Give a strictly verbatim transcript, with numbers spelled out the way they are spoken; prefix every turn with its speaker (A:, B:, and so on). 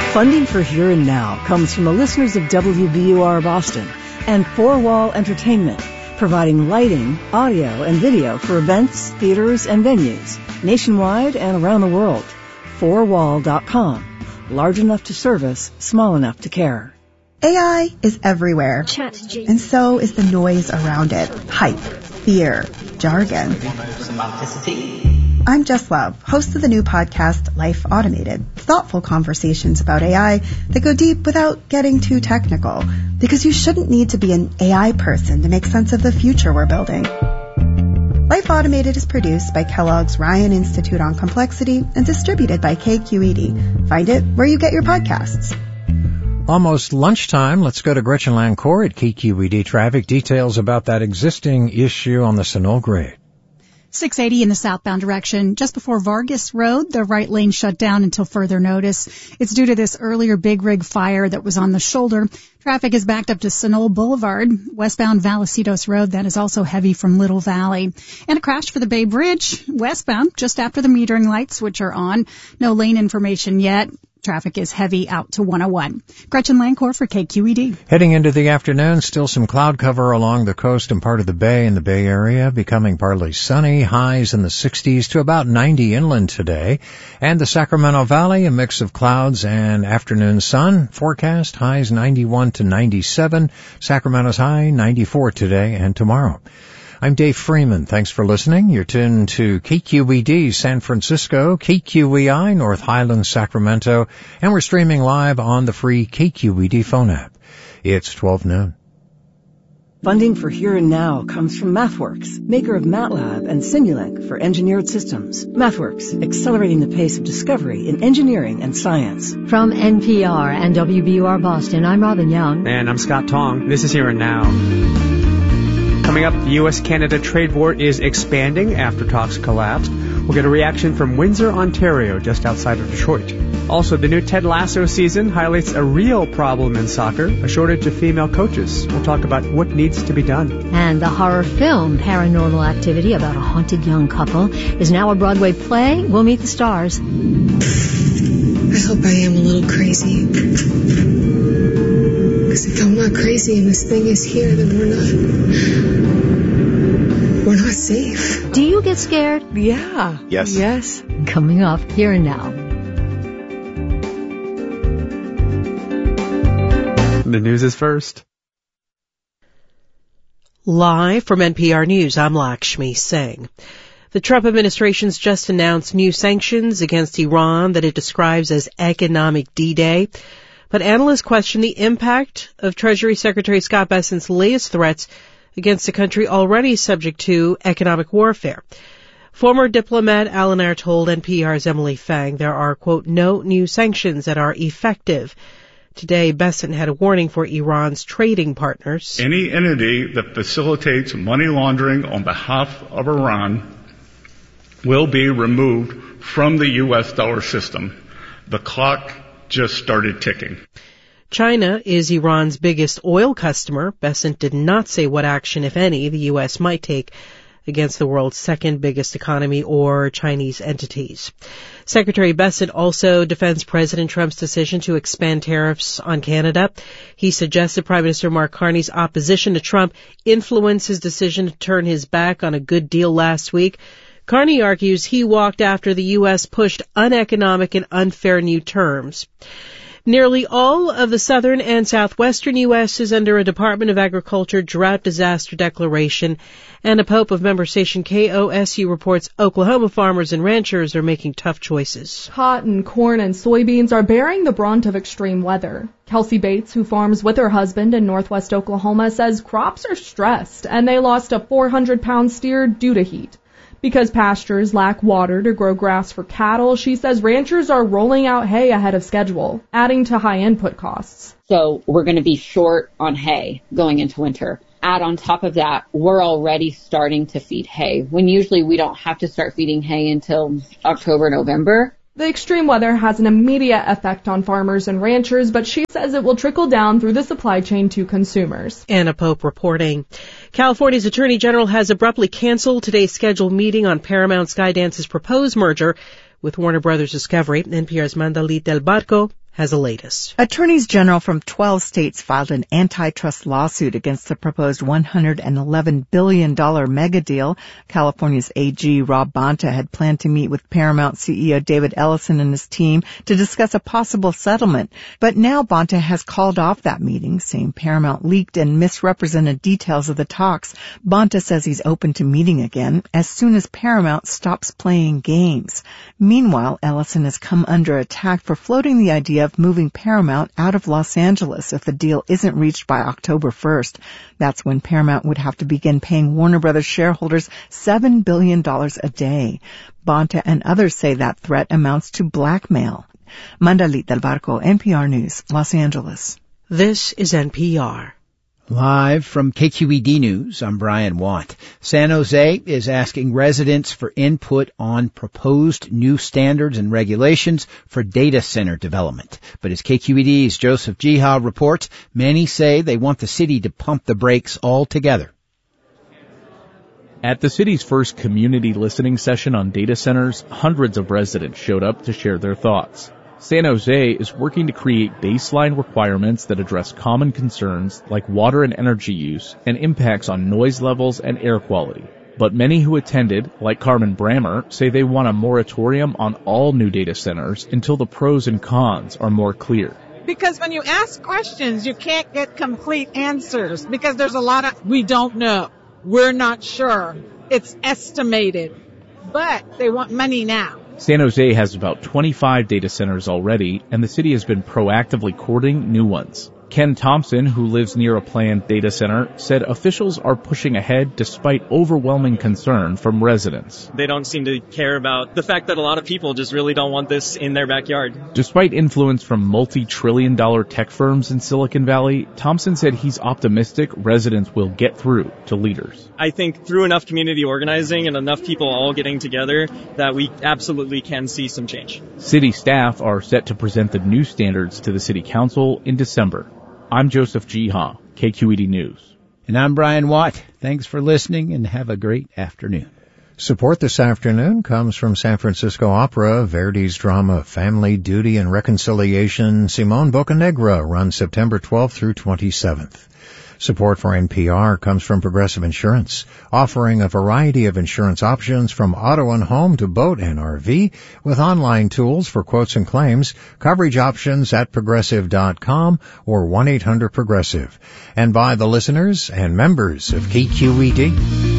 A: Funding for Here and Now comes from the listeners of W B U R Boston and Four Wall Entertainment, providing lighting, audio, and video for events, theaters, and venues nationwide and around the world. four wall dot com. Large enough to service, small enough to care.
B: A I is everywhere, and so is the noise around it. Hype, fear, jargon. I'm Jess Love, host of the new podcast, Life Automated. Thoughtful conversations about A I that go deep without getting too technical, because you shouldn't need to be an A I person to make sense of the future we're building. Life Automated is produced by Kellogg's Ryan Institute on Complexity and distributed by K Q E D. Find it where you get your podcasts.
C: Almost lunchtime. Let's go to Gretchen Lancourt at K Q E D Traffic. Details about that existing issue on the Sunol grade.
D: six eighty in the southbound direction. Just before Vargas Road, the right lane shut down until further notice. It's due to this earlier big rig fire that was on the shoulder. Traffic is backed up to Sunol Boulevard. Westbound Valicitos Road, that is also heavy from Little Valley. And a crash for the Bay Bridge, westbound, just after the metering lights, which are on. No lane information yet. Traffic is heavy out to one oh one. Gretchen Lancourt for K Q E D.
C: Heading into the afternoon, still some cloud cover along the coast and part of the bay in the Bay Area, becoming partly sunny, highs in the sixties to about ninety inland today. And the Sacramento Valley, a mix of clouds and afternoon sun. Forecast, highs ninety-one to ninety-seven. Sacramento's high ninety-four today and tomorrow. I'm Dave Freeman. Thanks for listening. You're tuned to K Q E D San Francisco, K Q E I North Highlands, Sacramento, and we're streaming live on the free K Q E D phone app. It's twelve noon.
A: Funding for Here and Now comes from MathWorks, maker of MATLAB and Simulink for engineered systems. MathWorks, accelerating the pace of discovery in engineering and science.
E: From N P R and W B U R Boston, I'm Robin Young.
F: And I'm Scott Tong. This is Here and Now. Coming up, the U S Canada trade war is expanding after talks collapsed. We'll get a reaction from Windsor, Ontario, just outside of Detroit. Also, the new Ted Lasso season highlights a real problem in soccer, a shortage of female coaches. We'll talk about what needs to be done.
E: And the horror film Paranormal Activity, about a haunted young couple, is now a Broadway play. We'll meet the stars.
G: I hope I am a little crazy. Because if I'm not crazy and this thing is here, then we're not... We're not safe.
E: Do you get scared?
A: Yeah.
H: Yes.
A: Yes.
E: Coming up, Here and Now.
F: The news is first.
I: Live from N P R News, I'm Lakshmi Singh. The Trump administration's just announced new sanctions against Iran that it describes as economic D-Day. But analysts question the impact of Treasury Secretary Scott Bessent's latest threats against a country already subject to economic warfare. Former diplomat Alan Ayre told N P R's Emily Fang there are, quote, no new sanctions that are effective. Today, Bessent had a warning for Iran's trading partners.
J: Any entity that facilitates money laundering on behalf of Iran will be removed from the U S dollar system. The clock just started ticking.
I: China is Iran's biggest oil customer. Bessent did not say what action, if any, the U S might take against the world's second biggest economy or Chinese entities. Secretary Bessent also defends President Trump's decision to expand tariffs on Canada. He suggested Prime Minister Mark Carney's opposition to Trump influenced his decision to turn his back on a good deal last week. Carney argues he walked after the U S pushed uneconomic and unfair new terms. Nearly all of the southern and southwestern U S is under a Department of Agriculture drought disaster declaration. Anna Pope of member station K O S U reports Oklahoma farmers and ranchers are making tough choices.
K: Cotton, corn, and soybeans are bearing the brunt of extreme weather. Kelsey Bates, who farms with her husband in northwest Oklahoma, says crops are stressed and they lost a four hundred pound steer due to heat. Because pastures lack water to grow grass for cattle, she says ranchers are rolling out hay ahead of schedule, adding to high input costs.
L: So we're going to be short on hay going into winter. Add on top of that, we're already starting to feed hay, when usually we don't have to start feeding hay until October, November.
K: The extreme weather has an immediate effect on farmers and ranchers, but she says it will trickle down through the supply chain to consumers.
I: Anna Pope reporting. California's Attorney General has abruptly canceled today's scheduled meeting on Paramount Skydance's proposed merger with Warner Brothers Discovery. N P R's Mandalit Del Barco has the latest.
H: Attorneys general from twelve states filed an antitrust lawsuit against the proposed one hundred eleven billion dollars mega deal. California's A G Rob Bonta had planned to meet with Paramount C E O David Ellison and his team to discuss a possible settlement. But now Bonta has called off that meeting, saying Paramount leaked and misrepresented details of the talks. Bonta says he's open to meeting again as soon as Paramount stops playing games. Meanwhile, Ellison has come under attack for floating the idea of moving Paramount out of Los Angeles if the deal isn't reached by October first. That's when Paramount would have to begin paying Warner Brothers shareholders seven billion dollars a day. Bonta and others say that threat amounts to blackmail. Mandalit del Barco, N P R News, Los Angeles.
I: This is N P R.
M: Live from K Q E D News, I'm Brian Watt. San Jose is asking residents for input on proposed new standards and regulations for data center development. But as K Q E D's Joseph Jiha reports, many say they want the city to pump the brakes altogether.
N: At the city's first community listening session on data centers, hundreds of residents showed up to share their thoughts. San Jose is working to create baseline requirements that address common concerns like water and energy use and impacts on noise levels and air quality. But many who attended, like Carmen Brammer, say they want a moratorium on all new data centers until the pros and cons are more clear.
O: Because when you ask questions, you can't get complete answers because there's a lot of, we don't know, we're not sure, it's estimated, but they want money now.
N: San Jose has about twenty-five data centers already, and the city has been proactively courting new ones. Ken Thompson, who lives near a planned data center, said officials are pushing ahead despite overwhelming concern from residents.
P: They don't seem to care about the fact that a lot of people just really don't want this in their backyard.
N: Despite influence from multi-trillion dollar tech firms in Silicon Valley, Thompson said he's optimistic residents will get through to leaders.
P: I think through enough community organizing and enough people all getting together that we absolutely can see some change.
N: City staff are set to present the new standards to the city council in December. I'm Joseph Jiha, K Q E D News.
M: And I'm Brian Watt. Thanks for listening and have a great afternoon.
C: Support this afternoon comes from San Francisco Opera. Verdi's drama Family, Duty, and Reconciliation, Simone Boccanegra, runs September twelfth through twenty-seventh. Support for N P R comes from Progressive Insurance, offering a variety of insurance options from auto and home to boat and R V, with online tools for quotes and claims, coverage options at progressive dot com or one eight hundred progressive. And by the listeners and members of K Q E D.